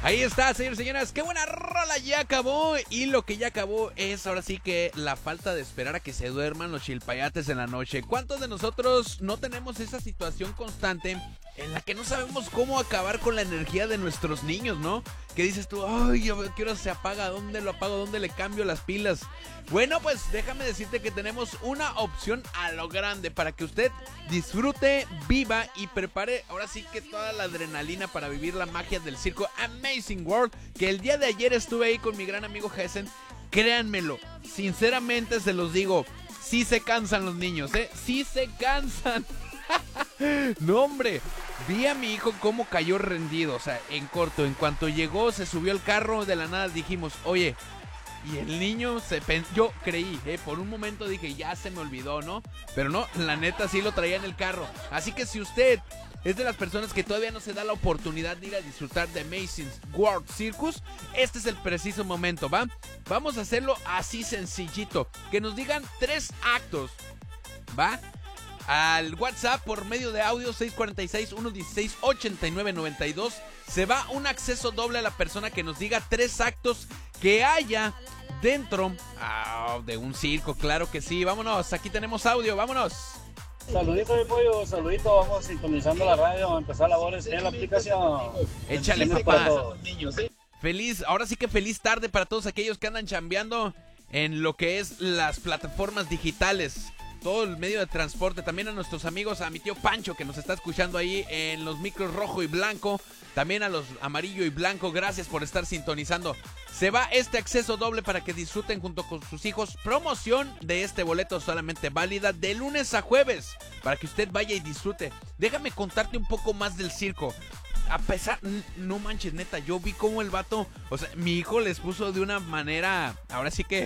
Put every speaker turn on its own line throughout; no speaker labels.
Ahí está, señores y señoras, qué buena rola, ya acabó. Y lo que ya acabó es ahora sí que la falta de esperar a que se duerman los chilpayates en la noche. ¿Cuántos de nosotros no tenemos esa situación constante en la que no sabemos cómo acabar con la energía de nuestros niños, ¿no? Que dices tú, ay, ¿a qué hora se apaga? ¿Dónde lo apago? ¿Dónde le cambio las pilas? Bueno, pues déjame decirte que tenemos una opción a lo grande para que usted disfrute, viva y prepare ahora sí que toda la adrenalina para vivir la magia del circo Amazing World, que el día de ayer estuve ahí con mi gran amigo Hessen. Créanmelo, sinceramente se los digo, sí se cansan los niños, sí se cansan. No, hombre, vi a mi hijo cómo cayó rendido, o sea, en corto, en cuanto llegó, se subió al carro, de la nada dijimos, oye, y el niño yo creí, por un momento dije, ya se me olvidó, ¿no? Pero no, la neta sí lo traía en el carro. Así que si usted es de las personas que todavía no se da la oportunidad de ir a disfrutar de Amazing World Circus, este es el preciso momento, ¿va? Vamos a hacerlo así sencillito, que nos digan 3 actos, ¿va? Al WhatsApp por medio de audio 646-116-8992. Se va un acceso doble a la persona que nos diga 3 actos que haya dentro de un circo. Claro que sí, vámonos, aquí tenemos audio, vámonos.
Saludito mi pollo, saludito, vamos sintonizando la radio, a empezar labores en la aplicación.
Échale, papá. Feliz, ahora sí que feliz tarde para todos aquellos que andan chambeando en lo que es las plataformas digitales, todo el medio de transporte. También a nuestros amigos, a mi tío Pancho que nos está escuchando ahí en los micros rojo y blanco, también a los amarillo y blanco, gracias por estar sintonizando. Se va este acceso doble para que disfruten junto con sus hijos. Promoción de este boleto solamente válida de lunes a jueves, para que usted vaya y disfrute. Déjame contarte un poco más del circo. A pesar, no manches, neta, yo vi cómo el vato, o sea, mi hijo les puso de una manera, ahora sí que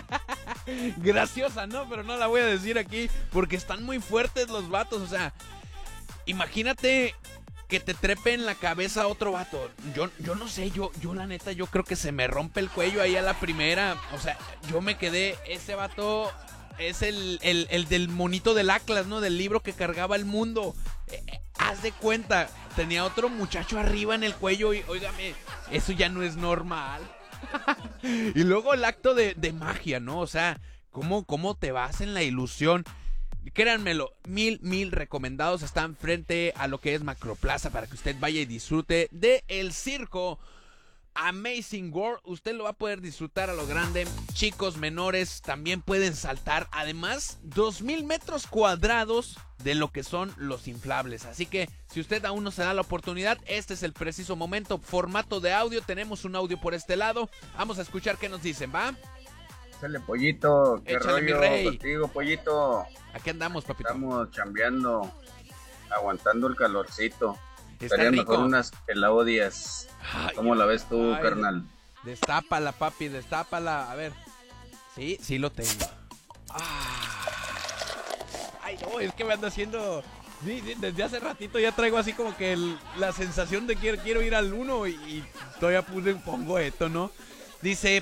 graciosa, ¿no? Pero no la voy a decir aquí porque están muy fuertes los vatos, o sea, imagínate que te trepe en la cabeza otro vato. Yo no sé, yo la neta, yo creo que se me rompe el cuello ahí a la primera. O sea, yo me quedé, ese vato es el del monito del Atlas, ¿no? Del libro que cargaba el mundo. Haz de cuenta, tenía otro muchacho arriba en el cuello y, óigame, eso ya no es normal. Y luego el acto de magia, ¿no? O sea, ¿cómo te vas en la ilusión? Créanmelo, mil recomendados están frente a lo que es Macroplaza para que usted vaya y disfrute de el circo Amazing World. Usted lo va a poder disfrutar a lo grande. Chicos menores también pueden saltar. Además, 2,000 metros cuadrados de lo que son los inflables. Así que si usted aún no se da la oportunidad, este es el preciso momento. Formato de audio, tenemos un audio por este lado. Vamos a escuchar qué nos dicen, ¿va?
Échale, pollito, qué
Échale, mi
rollo
rey.
contigo, pollito.
Aquí andamos, papito.
Estamos chambeando, aguantando el calorcito.
Está
Estaría
rico.
mejor unas pelaudias. ¿Cómo la ves tú,
ay,
carnal?
Destápala, papi, destápala. A ver. Sí lo tengo. Ay, no, es que me ando haciendo... Sí, desde hace ratito ya traigo así como que la sensación de que quiero ir al 1 y todavía pongo esto, ¿no? Dice,